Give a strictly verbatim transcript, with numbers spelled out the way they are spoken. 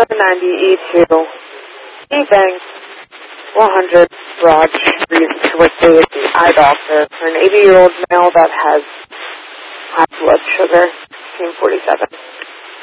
seven ninety E two, E-Bank, one hundred Broad Street, Whitley, at the eye doctor for an eighty-year-old male that has high blood sugar, fifteen forty-seven.